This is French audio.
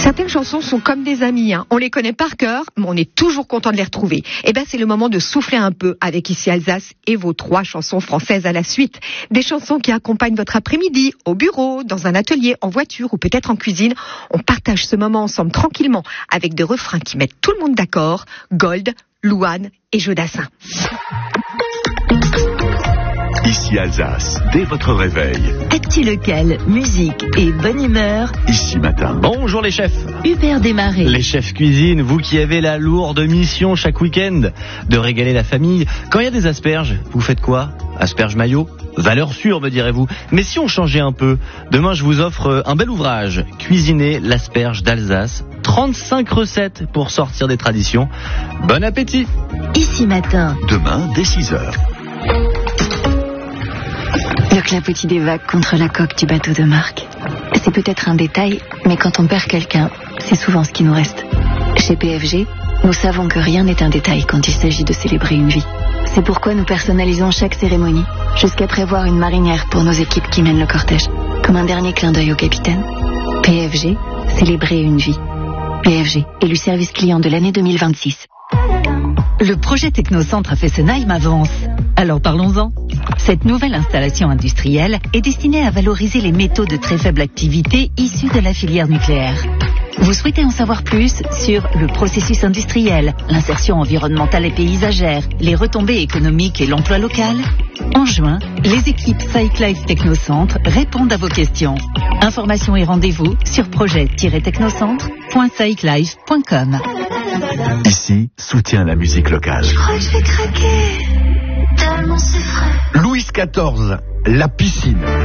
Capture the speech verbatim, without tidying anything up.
Certaines chansons sont comme des amis, hein. On les connaît par cœur, mais on est toujours content de les retrouver. Et ben c'est le moment de souffler un peu avec Ici Alsace et vos trois chansons françaises à la suite. Des chansons qui accompagnent votre après-midi, au bureau, dans un atelier, en voiture ou peut-être en cuisine. On partage ce moment ensemble tranquillement avec des refrains qui mettent tout le monde d'accord. Gold, Louane et Jodassin. Ici Alsace, dès votre réveil. Actu local, musique et bonne humeur. Ici Matin. Bonjour les chefs. Hubert Desmarais. Les chefs cuisine, vous qui avez la lourde mission chaque week-end de régaler la famille. Quand il y a des asperges, vous faites quoi? Asperges mayo? Valeur sûre, me direz-vous. Mais si on changeait un peu, demain je vous offre un bel ouvrage. Cuisiner l'asperge d'Alsace. trente-cinq recettes pour sortir des traditions. Bon appétit. Ici Matin. Demain, dès six heures. Le clapotis des vagues contre la coque du bateau de Marc. C'est peut-être un détail, mais quand on perd quelqu'un, c'est souvent ce qui nous reste. Chez P F G, nous savons que rien n'est un détail quand il s'agit de célébrer une vie. C'est pourquoi nous personnalisons chaque cérémonie, jusqu'à prévoir une marinière pour nos équipes qui mènent le cortège. Comme un dernier clin d'œil au capitaine. P F G, célébrer une vie. P F G, élu service client de l'année deux mille vingt-six. Le projet Technocentre à Fessenheim avance. Alors parlons-en. Cette nouvelle installation industrielle est destinée à valoriser les métaux de très faible activité issus de la filière nucléaire. Vous souhaitez en savoir plus sur le processus industriel, l'insertion environnementale et paysagère, les retombées économiques et l'emploi local? En juin, les équipes Cyclife Technocentre répondent à vos questions. Informations et rendez-vous sur projet tiret technocentre point cyclife point com. Ici, soutient la musique locale. Je crois que je vais craquer, tellement c'est frais. Louis quatorze, la piscine.